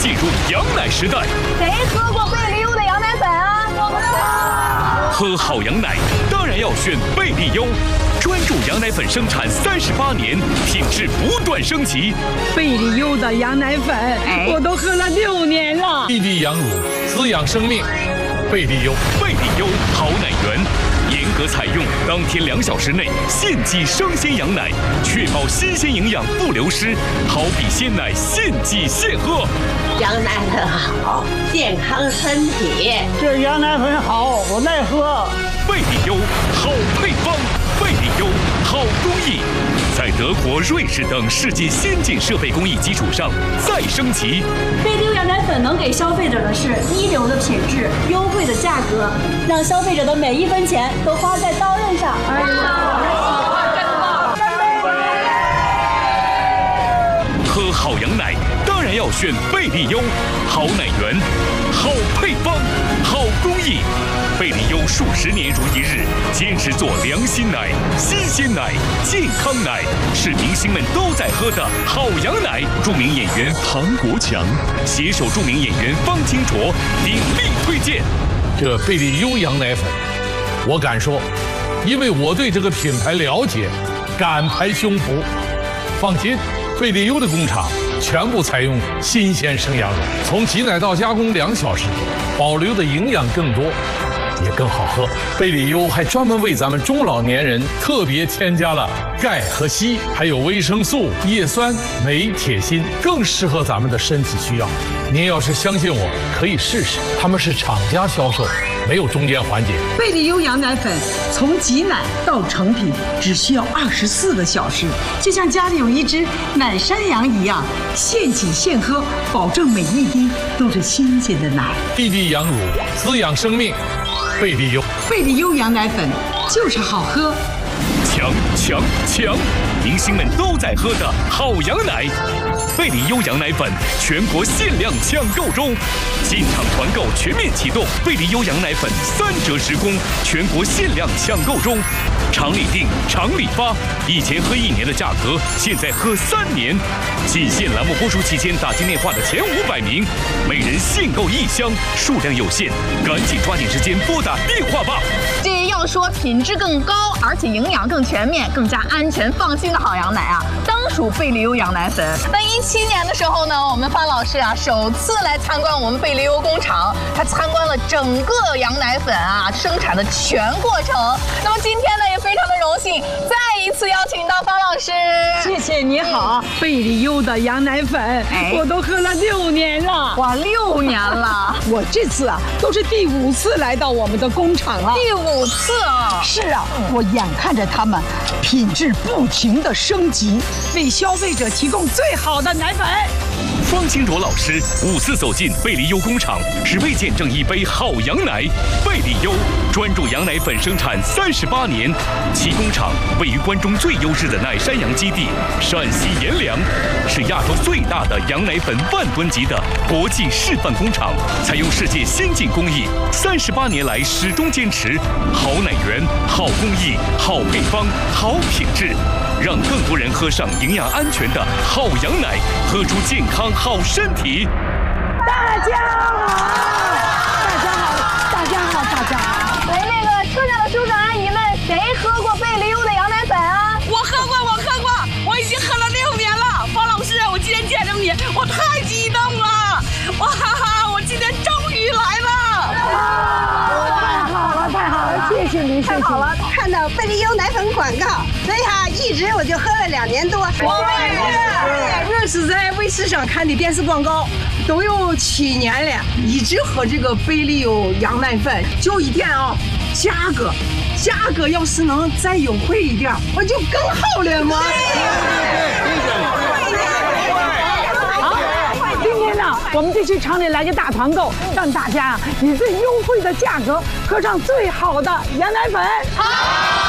进入羊奶时代。 谁喝过贝利优的羊奶粉啊？ 喝好羊奶当然要选贝利优，专注羊奶粉生产38年，品质不断升级。 贝利优的羊奶粉，我都喝了6年了。 滴滴羊乳，滋养生命。贝利优， 贝利优好奶源，严格采用当天2小时内现挤生鲜羊奶，确保新鲜营养不流失，好比鲜奶现挤现喝。 羊奶粉好，健康身体。 这羊奶粉好，我爱喝。 贝利优好配方，贝利优好工艺，在德国、瑞士等世界先进设备工艺基础上再升级。 贝利优羊奶粉能给消费者的是一流的品质、优惠的价格，让消费者的每1分钱都花在刀刃上。 喝好羊奶当然要选贝利优，好奶源，好配方，好工艺。贝利优数10年如一日，坚持做良心奶、新鲜奶、健康奶，是明星们都在喝的好羊奶。著名演员庞国强携手著名演员方清卓鼎力推荐。 这贝利优羊奶粉，我敢说，因为我对这个品牌了解，敢拍胸脯。放心，贝利优的工厂全部采用新鲜生羊肉，从挤奶到加工2小时，保留的营养更多，也更好喝。贝利优还专门为咱们中老年人特别添加了钙和硒，还有维生素、叶酸、镁、铁、锌，更适合咱们的身体需要。您要是相信我，可以试试，他们是厂家销售，没有中间环节。 贝利优羊奶粉从挤奶到成品只需要24个小时，就像家里有一只奶山羊一样，现挤现喝，保证每一滴都是新鲜的奶。 滴滴羊乳，滋养生命。贝利优， 贝利优羊奶粉就是好喝。 强！明星们都在喝的好羊奶，贝利优羊奶粉全国限量抢购中，进场团购全面启动，贝利优羊奶粉3折10公，全国限量抢购中，厂里订，厂里发，以前喝1年的价格，现在喝3年。仅限栏目播出期间打进电话的前500名，每人限购1箱，数量有限，赶紧抓紧时间拨打电话吧。 这要说品质更高，而且营养更全面、更加安全放心的好羊奶啊，当属贝利优羊奶粉。那17年的时候呢，我们方老师啊首次来参观我们贝利优工厂，他参观了整个羊奶粉啊生产的全过程。那么今天呢，也非常的荣幸再一次邀请到方老师。 谢谢你好，贝利优的羊奶粉，我都喝了6年了。 哇，6年了！ 我这次啊都是第5次来到我们的工厂了。 第5次啊！ 是啊，我眼看着他们品质不停的升级，为消费者提供最好的奶粉。 方清卓老师5次走进贝利优工厂，只为见证一杯好羊奶。贝利优专注羊奶粉生产38年，其工厂位于关中最优质的奶山羊基地陕西阎良，是亚洲最大的羊奶粉10000吨级的国际示范工厂，采用世界先进工艺，38年来始终坚持好奶源、好工艺、好配方、好品质，让更多人喝上营养安全的好羊奶，喝出健康好身体。 大家好！ 喂，那个车上的叔叔阿姨们，谁喝过贝利优的羊奶粉啊？ 我喝过，我已经喝了6年了。方老师，我今天见着你，我太激动了！哇哈哈，我今天终于来了！ 太好了，谢谢您， 太好了，看到贝利优奶粉广告，所以哈，一直我就喝了2年多。 我们是在卫视上看的电视广告，都有7年了，一直喝这个贝利优羊奶粉。就一点啊，价格要是能再优惠一点，我就更好了嘛。 今天呢，我们就去厂里来个大团购，让大家以最优惠的价格喝上最好的羊奶粉。 好。